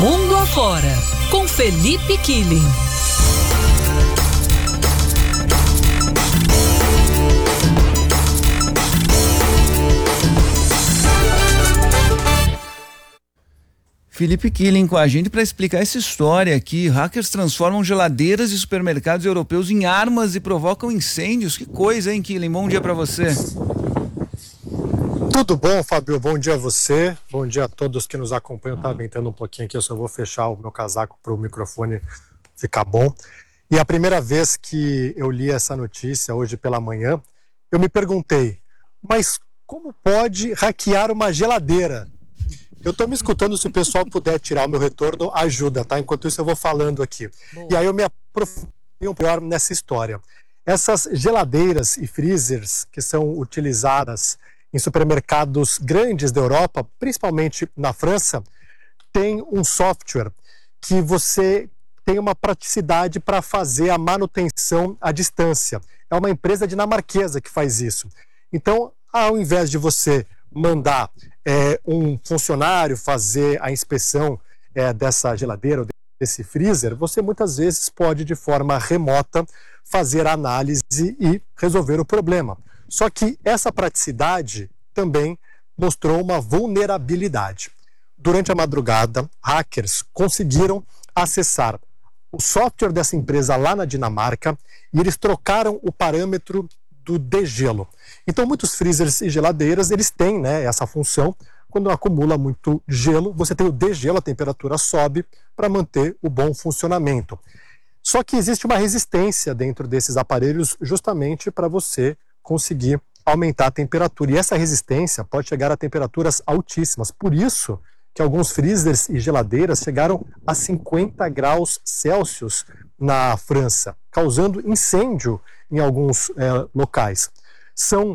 Mundo Afora, com Felipe Killing. Felipe Killing com a gente para explicar essa história aqui. Hackers transformam geladeiras de supermercados europeus em armas e provocam incêndios. Que coisa, hein, Killing? Bom dia para você. Tudo bom, Fábio? Bom dia a você. Bom dia a todos que nos acompanham. Tá ventando um pouquinho aqui, eu só vou fechar o meu casaco para o microfone ficar bom. E a primeira vez que eu li essa notícia, hoje pela manhã, eu me perguntei, mas como pode hackear uma geladeira? Eu estou me escutando, se o pessoal puder tirar o meu retorno, ajuda, tá? Enquanto isso eu vou falando aqui. Boa. E aí eu me aprofundei um pouco nessa história. Essas geladeiras e freezers que são utilizadas em supermercados grandes da Europa, principalmente na França, tem um software que você tem uma praticidade para fazer a manutenção à distância. É uma empresa dinamarquesa que faz isso. Então, ao invés de você mandar um funcionário fazer a inspeção dessa geladeira ou desse freezer, você muitas vezes pode, de forma remota, fazer a análise e resolver o problema. Só que essa praticidade também mostrou uma vulnerabilidade. Durante a madrugada, hackers conseguiram acessar o software dessa empresa lá na Dinamarca e eles trocaram o parâmetro do degelo. Então, muitos freezers e geladeiras, eles têm, né, essa função. Quando acumula muito gelo, você tem o degelo, a temperatura sobe para manter o bom funcionamento. Só que existe uma resistência dentro desses aparelhos justamente para você conseguir aumentar a temperatura. E essa resistência pode chegar a temperaturas altíssimas. Por isso que alguns freezers e geladeiras chegaram a 50 graus Celsius na França, causando incêndio em alguns locais. São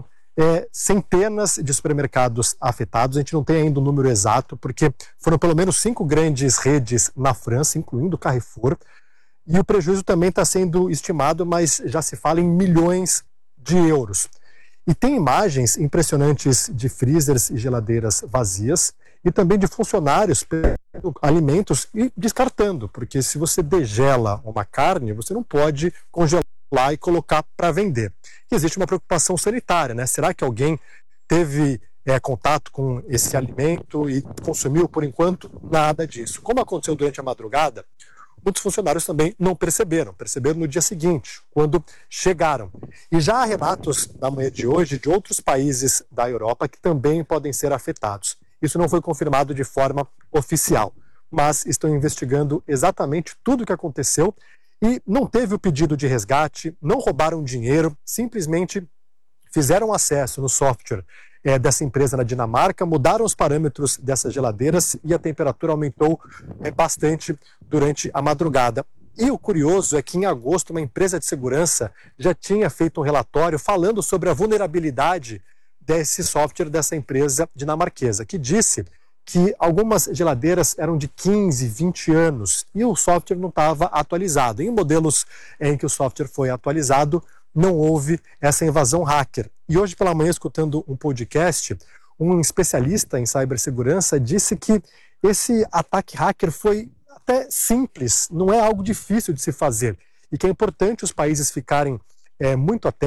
centenas de supermercados afetados, a gente não tem ainda o número exato, porque foram pelo menos 5 grandes redes na França, incluindo o Carrefour, e o prejuízo também está sendo estimado, mas já se fala em milhões de euros. E tem imagens impressionantes de freezers e geladeiras vazias, e também de funcionários pegando alimentos e descartando, porque se você degela uma carne, você não pode congelar e colocar para vender. E existe uma preocupação sanitária, né? Será que alguém teve contato com esse alimento e consumiu? Por enquanto, nada disso. Como aconteceu durante a madrugada, muitos funcionários também não perceberam no dia seguinte, quando chegaram. E já há relatos na manhã de hoje de outros países da Europa que também podem ser afetados. Isso não foi confirmado de forma oficial, mas estão investigando exatamente tudo o que aconteceu e não teve o pedido de resgate, não roubaram dinheiro, simplesmente fizeram acesso no software dessa empresa na Dinamarca, mudaram os parâmetros dessas geladeiras e a temperatura aumentou bastante durante a madrugada. E o curioso é que em agosto uma empresa de segurança já tinha feito um relatório falando sobre a vulnerabilidade desse software dessa empresa dinamarquesa, que disse que algumas geladeiras eram de 15, 20 anos e o software não estava atualizado. Em modelos em que o software foi atualizado, não houve essa invasão hacker. E hoje pela manhã, escutando um podcast, um especialista em cibersegurança disse que esse ataque hacker foi até simples, não é algo difícil de se fazer, e que é importante os países ficarem muito atentos